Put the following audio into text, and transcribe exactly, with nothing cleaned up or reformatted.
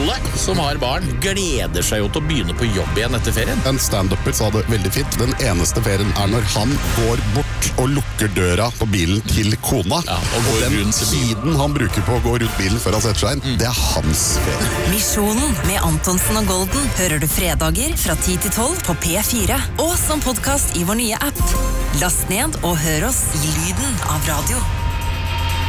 alle som har barn gleder seg jo til å begynne på jobb igjen etter ferien. En stand-upper sa det veldig fint. Den eneste ferien er når han går bort og lukker døra på bilen til kona. Ja, og går og den rundt bilen. tiden han bruker på å gå rundt bilen før han setter seg inn, mm. det er hans ferie. Misjonen med Antonsen og Golden hører du fredager fra ti til tolv på P fire. Og som podcast i vår nye app. Last ned og hør oss i lyden av radio.